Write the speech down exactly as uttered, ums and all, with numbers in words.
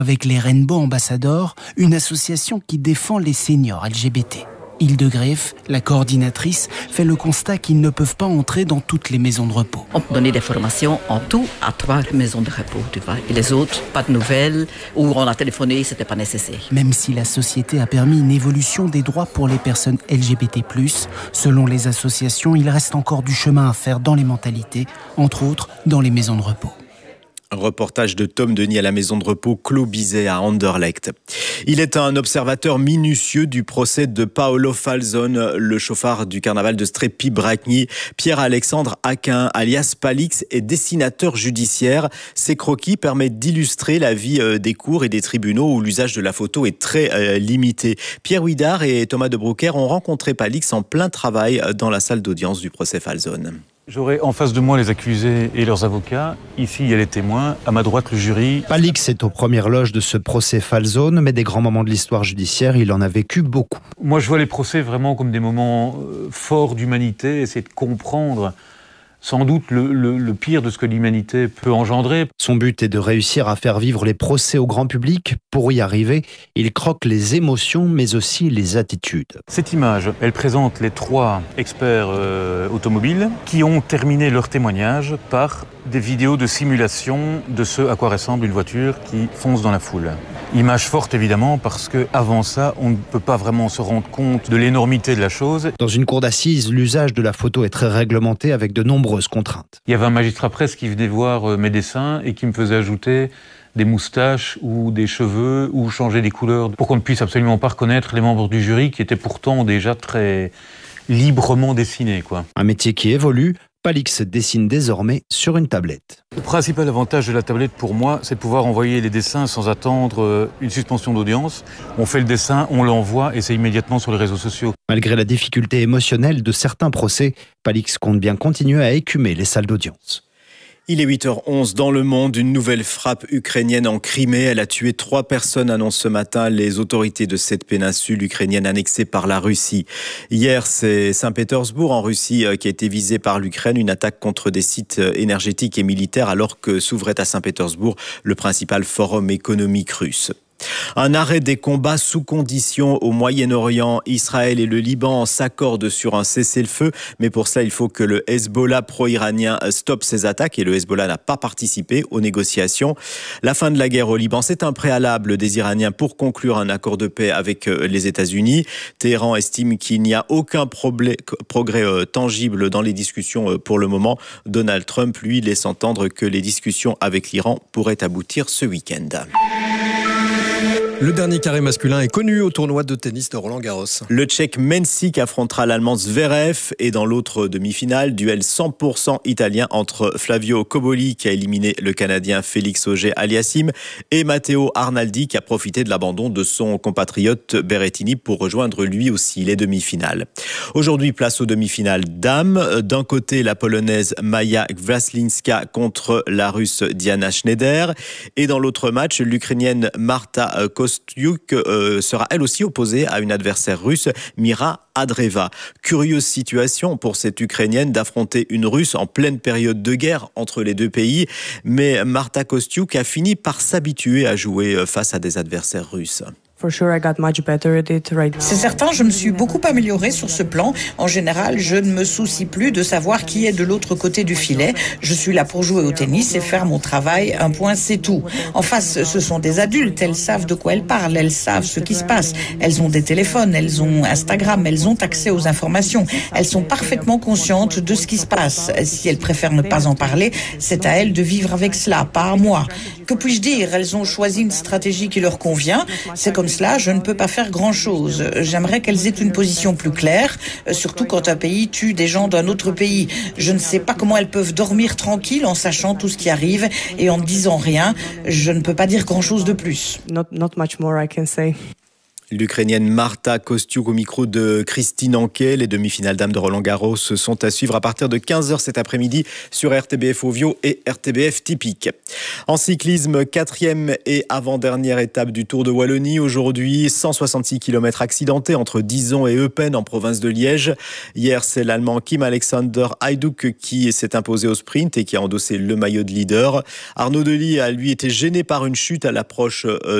avec les Rainbow Ambassadors, une association qui défend les seniors L G B T. Hilde Greff, la coordinatrice, fait le constat qu'ils ne peuvent pas entrer dans toutes les maisons de repos. On peut donner des formations en tout à trois maisons de repos, tu vois. Et les autres, pas de nouvelles, ou on a téléphoné, c'était pas nécessaire. Même si la société a permis une évolution des droits pour les personnes L G B T plus, selon les associations, il reste encore du chemin à faire dans les mentalités, entre autres dans les maisons de repos. Un reportage de Tom Denis à la maison de repos Clos Bizet à Anderlecht. Il est un observateur minutieux du procès de Paolo Falzone, le chauffard du carnaval de Strepy-Bracni. Pierre-Alexandre Aquin, alias Palix, est dessinateur judiciaire. Ses croquis permettent d'illustrer la vie des cours et des tribunaux où l'usage de la photo est très euh, limité. Pierre Huidard et Thomas de Broucker ont rencontré Palix en plein travail dans la salle d'audience du procès Falzone. J'aurai en face de moi les accusés et leurs avocats. Ici, il y a les témoins. À ma droite, le jury. Palix est aux premières loges de ce procès Falzone, mais des grands moments de l'histoire judiciaire, il en a vécu beaucoup. Moi, je vois les procès vraiment comme des moments forts d'humanité, essayer de comprendre sans doute le, le, le pire de ce que l'humanité peut engendrer. Son but est de réussir à faire vivre les procès au grand public. Pour y arriver, il croque les émotions, mais aussi les attitudes. Cette image, elle présente les trois experts euh, automobiles qui ont terminé leur témoignage par des vidéos de simulation de ce à quoi ressemble une voiture qui fonce dans la foule. Image forte évidemment parce que avant ça, on ne peut pas vraiment se rendre compte de l'énormité de la chose. Dans une cour d'assises, l'usage de la photo est très réglementé avec de nombreuses contraintes. Il y avait un magistrat presse qui venait voir mes dessins et qui me faisait ajouter des moustaches ou des cheveux ou changer des couleurs pour qu'on ne puisse absolument pas reconnaître les membres du jury qui étaient pourtant déjà très librement dessinés, quoi. Un métier qui évolue. Palix dessine désormais sur une tablette. Le principal avantage de la tablette pour moi, c'est de pouvoir envoyer les dessins sans attendre une suspension d'audience. On fait le dessin, on l'envoie et c'est immédiatement sur les réseaux sociaux. Malgré la difficulté émotionnelle de certains procès, Palix compte bien continuer à écumer les salles d'audience. Il est huit heures onze. Dans le monde, une nouvelle frappe ukrainienne en Crimée. Elle a tué trois personnes, annoncent ce matin les autorités de cette péninsule ukrainienne annexée par la Russie. Hier, c'est Saint-Pétersbourg en Russie qui a été visée par l'Ukraine. Une attaque contre des sites énergétiques et militaires alors que s'ouvrait à Saint-Pétersbourg le principal forum économique russe. Un arrêt des combats sous conditions au Moyen-Orient. Israël et le Liban s'accordent sur un cessez-le-feu, mais pour cela, il faut que le Hezbollah pro-iranien stoppe ses attaques et le Hezbollah n'a pas participé aux négociations. La fin de la guerre au Liban, c'est un préalable des Iraniens pour conclure un accord de paix avec les États-Unis. Téhéran estime qu'il n'y a aucun problème, progrès euh, tangible dans les discussions euh, pour le moment. Donald Trump, lui, laisse entendre que les discussions avec l'Iran pourraient aboutir ce week-end. Le dernier carré masculin est connu au tournoi de tennis de Roland-Garros. Le Tchèque Mensik affrontera l'Allemand Zverev et dans l'autre demi-finale, duel cent pour cent italien entre Flavio Cobolli qui a éliminé le Canadien Félix Auger-Aliassime et Matteo Arnaldi qui a profité de l'abandon de son compatriote Berrettini pour rejoindre lui aussi les demi-finales. Aujourd'hui, place aux demi-finales dames. D'un côté, la Polonaise Maja Gwaslinska contre la Russe Diana Schneider et dans l'autre match, l'Ukrainienne Marta Kostyuk euh, sera elle aussi opposée à une adversaire russe, Mira Andreeva. Curieuse situation pour cette Ukrainienne d'affronter une Russe en pleine période de guerre entre les deux pays, mais Marta Kostyuk a fini par s'habituer à jouer face à des adversaires russes. C'est certain, je me suis beaucoup améliorée sur ce plan. En général, je ne me soucie plus de savoir qui est de l'autre côté du filet. Je suis là pour jouer au tennis et faire mon travail. Un point, c'est tout. En face, ce sont des adultes. Elles savent de quoi elles parlent. Elles savent ce qui se passe. Elles ont des téléphones. Elles ont Instagram. Elles ont accès aux informations. Elles sont parfaitement conscientes de ce qui se passe. Si elles préfèrent ne pas en parler, c'est à elles de vivre avec cela, pas à moi. Que puis-je dire? Elles ont choisi une stratégie qui leur convient. C'est comme cela, je ne peux pas faire grand-chose. J'aimerais qu'elles aient une position plus claire, surtout quand un pays tue des gens d'un autre pays. Je ne sais pas comment elles peuvent dormir tranquilles en sachant tout ce qui arrive et en ne disant rien. Je ne peux pas dire grand-chose de plus. Not, not much more I can say. L'Ukrainienne Marta Kostyuk au micro de Christine Anquet. Les demi-finales dames de Roland-Garros sont à suivre à partir de quinze heures cet après-midi sur R T B F Ovio et R T B F Typique. En cyclisme, quatrième et avant-dernière étape du Tour de Wallonie. Aujourd'hui, cent soixante-six kilomètres accidentés entre Dijon et Eupen en province de Liège. Hier, c'est l'Allemand Kim Alexander Hajduk qui s'est imposé au sprint et qui a endossé le maillot de leader. Arnaud Delis a lui été gêné par une chute à l'approche